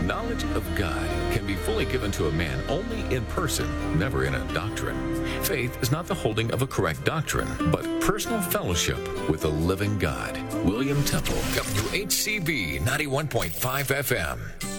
Knowledge of God can be fully given to a man only in person, never in a doctrine. Faith is not the holding of a correct doctrine, but personal fellowship with the living God. William Temple, WHCB 91.5 FM.